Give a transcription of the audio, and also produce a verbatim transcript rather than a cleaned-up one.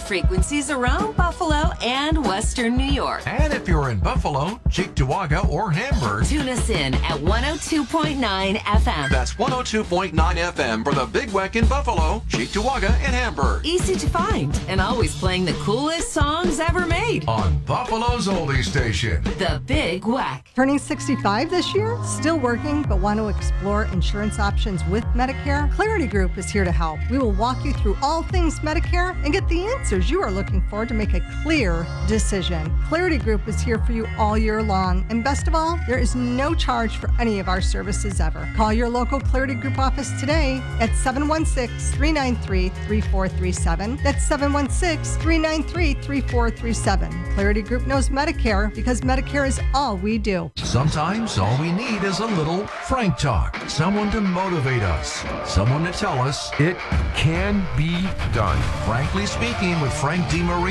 frequencies around Buffalo and Western New York. And if you're in Buffalo, Cheektowaga, or Hamburg, tune us in at one oh two point nine F M. That's one oh two point nine F M for the Big Weck in Buffalo, Cheektowaga, and Hamburg. Easy to find and always playing the coolest songs ever made. On Buffalo's oldie station, The Big Weck. Turning sixty-five this year? Still working but want to explore insurance options with Medicare? Clarity Group is here to help. We will walk you through all things Medicare and get the answers you are looking for to make a clear decision. Clarity Group is here for you all year long. And best of all, there is no charge for any of our services ever. Call your local Clarity Group office today at seven one six, three nine three, three four three seven. That's seven one six, three nine three, three four three seven. Clarity Group knows Medicare because Medicare is all we do. sometimes all we need is a little Frank talk. Someone to motivate us. Someone to tell us It can be done. Frankly Speaking with Frank DeMaria.